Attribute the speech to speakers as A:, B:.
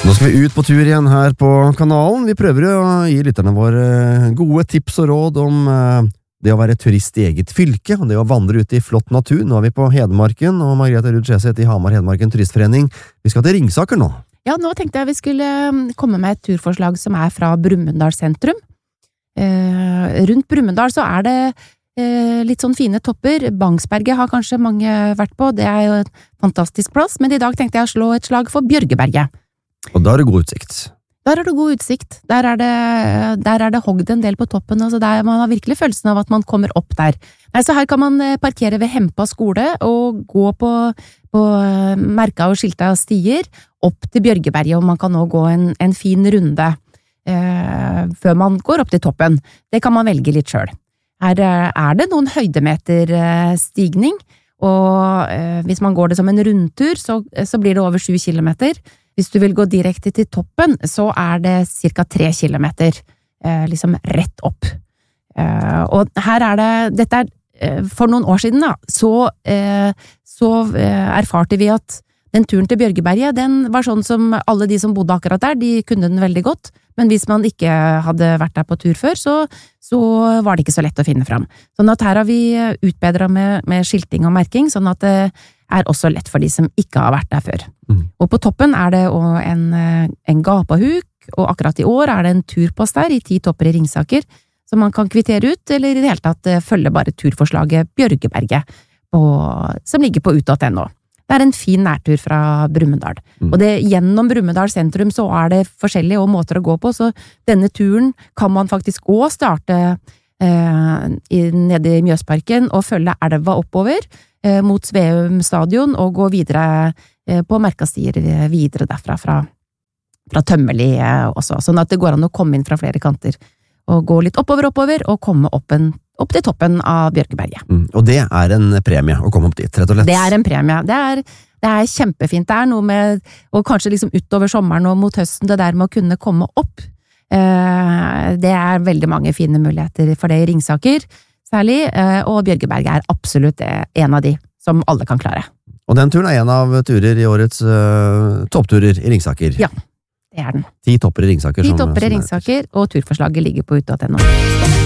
A: Nå skal vi ut på tur igjen her på kanalen. Vi prøver å gi lytterne våre gode tips og råd om det å være turist i eget fylke, og det å vandre ut i flott natur. Nå er vi på Hedmarken, og Margrethe Ruud Skjeseth i Hamar Hedmarken Turistforening. Vi skal til Ringsaker nå.
B: Ja, nå tenkte jeg vi skulle komme med et turforslag som er fra Brumunddal sentrum. Rundt Brumunddal så er det litt sånn fine topper. Bangsberget har kanskje mange vært på, det er jo en fantastisk plass, men i dag tenkte jeg å slå et slag for Bjørgeberget.
A: Og da er det god utsikt.
B: Der er det god utsikt. Der er det hogd en del på toppen, altså man har virkelig følelsen av at man kommer opp der. Nei, så her kan man parkere ved Hempa skole og gå på merka og skilta stier opp til Bjørgeberget, og man kan nå gå en fin runde før man går opp til toppen. Det kan man velge litt selv. Her er det noen høydemeter stigning, og hvis man går det som en rundtur, så blir det over 7 kilometer. Hvis du vil gå direkte til toppen, så er det ca. 3 kilometer, liksom rett opp. Og her dette er for noen år siden da, så erfarte vi at den turen til Bjørgeberget, den var sånn som alle de som bodde akkurat der, de kunne den veldig godt, men hvis man ikke hadde vært der på tur før, så var det ikke så lett å finne fram. Sånn at her har vi utbedret med skilting og merking, sånn at det er også lett for de som ikke har vært der før. Og på toppen er det en gapahuk, og akkurat i år er det en turpost der i 10 topper i Ringsaker, som man kan kvittere ut, eller i det hele tatt følge bare turforslaget Bjørgeberget, som ligger på ut.no. Det er en fin nærtur fra Brumunddal. Og gjennom Brumunddal sentrum så er det forskjellige måter å gå på, så denne turen kan man faktisk også starte nede i Mjøsparken og følge elva oppover mot Sveum stadion og gå videre på merkastier videre derfra fra Tømmerli også, sånn at det går an å komme inn fra flere kanter og gå litt oppover og komme opp til toppen av Bjørgeberget.
A: Og det er en premie å komme opp dit, rett og slett.
B: Det er en premie. Det er kjempefint. Det er noe med, og kanskje liksom utover sommeren og mot høsten, det der med å kunne komme opp. Det er veldig mange fine muligheter for det i Ringsaker, særlig, og Bjørgeberget er absolutt en av de som alle kan klare.
A: Og den turen er en av turer i årets toppturer i Ringsaker.
B: Ja, det er den.
A: 10 topper i Ringsaker.
B: 10 topper i Ringsaker, og turforslaget ligger på ut.no.